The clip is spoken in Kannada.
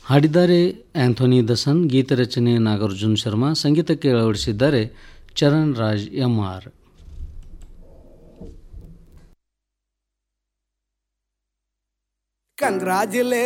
ಹಾಡಿದ್ದಾರೆ ಆಂಥೋನಿ ದಸನ್, ಗೀತರಚನೆ ನಾಗಾರ್ಜುನ್ ಶರ್ಮಾ, ಸಂಗೀತಕ್ಕೆ ಅಳವಡಿಸಿದ್ದಾರೆ ಚರಣ್ ರಾಜ್ ಎಂಆರ್. Congratulations.